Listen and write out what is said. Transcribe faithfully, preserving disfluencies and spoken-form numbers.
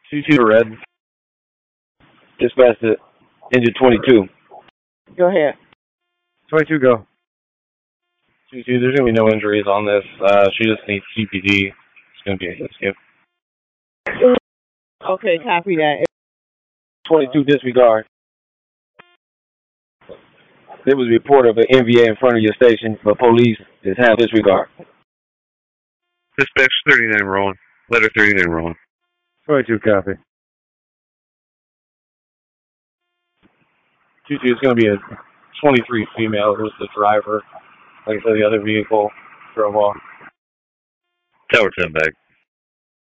two two red. Dispatch to engine twenty-two. Go ahead. twenty-two, go. two two, there's going to be no injuries on this. Uh, she just needs C P D. It's going to be a hit skip. Okay, copy that. twenty-two, disregard. There was a report of an N V A in front of your station, but police is handling disregard. Dispatch thirty-nine rolling. Letter thirty-nine rolling. twenty-two, copy. two two is going to be a twenty-three female. It was the driver. Like I said, the other vehicle drove off. Tower ten back.